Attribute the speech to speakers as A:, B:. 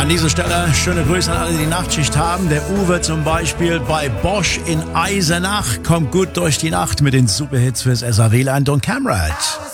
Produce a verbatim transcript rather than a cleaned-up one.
A: An dieser Stelle schöne Grüße an alle, die Nachtschicht haben. Der Uwe zum Beispiel bei Bosch in Eisenach kommt gut durch die Nacht mit den Superhits fürs S A W-Land und Camrad.